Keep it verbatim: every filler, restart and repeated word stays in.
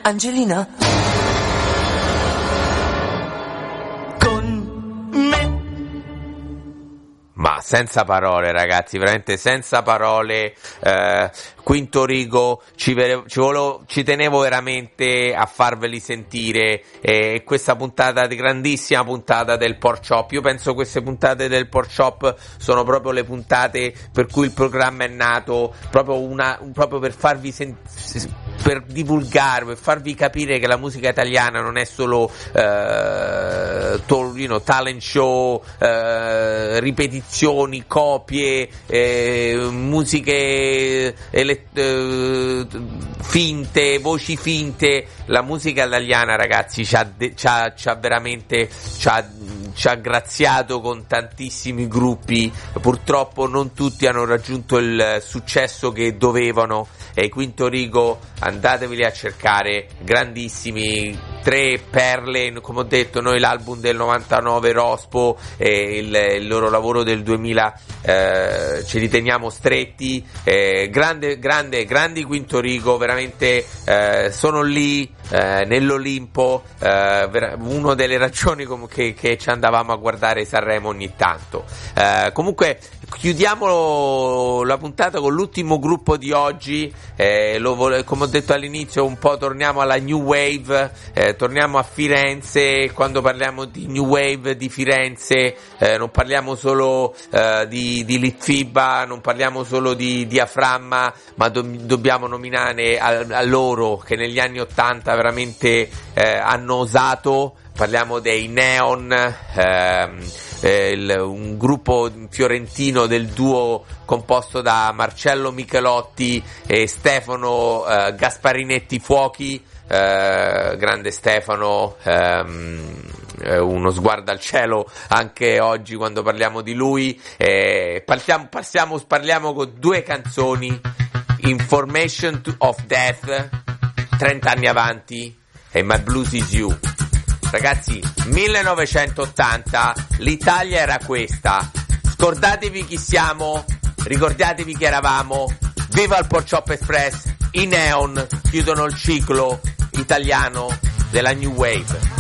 Angelina? Con me. Ma senza parole, ragazzi, veramente senza parole. eh, Quinto Rigo, ci, ve- ci, volevo, ci tenevo veramente a farveli sentire eh, questa puntata, di grandissima puntata del Pork Chop. Io penso queste puntate del Pork Chop sono proprio le puntate per cui il programma è nato, proprio, una, proprio per farvi sentire, per divulgare, per farvi capire che la musica italiana non è solo eh, to, you know, talent show, eh, ripetizioni, copie, eh, musiche ele- eh, finte, voci finte. La musica italiana, ragazzi, ci ha, de- ci ha, ci ha veramente ci ha, ci ha graziato con tantissimi gruppi. Purtroppo non tutti hanno raggiunto il successo che dovevano, e Quinto Rigo andateveli a cercare, grandissimi, tre perle, come ho detto noi, l'album del novantanove Rospo e il, il loro lavoro del duemila, eh, ce li teniamo stretti, eh, grande, grande, grandi Quinto Rigo, veramente eh, sono lì eh, nell'Olimpo, eh, vera- una delle ragioni com- che, che ci andavamo a guardare Sanremo ogni tanto. Eh, comunque chiudiamo la puntata con l'ultimo gruppo di oggi, eh, lo vole- come ho detto all'inizio, un po' torniamo alla New Wave, eh, torniamo a Firenze. Quando parliamo di New Wave di Firenze eh, non parliamo solo eh, di, di Litfiba, non parliamo solo di Diaframma, ma do- dobbiamo nominare a, a loro che negli anni ottanta veramente eh, hanno osato. Parliamo dei Neon, ehm, eh, il, un gruppo fiorentino del duo composto da Marcello Michelotti e Stefano eh, Gasparinetti Fuochi. Eh, grande Stefano, ehm, eh, uno sguardo al cielo anche oggi quando parliamo di lui. Eh, parliamo, passiamo, parliamo con due canzoni: Information to, of Death, trenta anni avanti, e My Blues Is You. Ragazzi, millenovecentottanta, l'Italia era questa. Scordatevi chi siamo, ricordatevi chi eravamo. Viva il Pork Chop Express! I Neon chiudono il ciclo italiano della New Wave.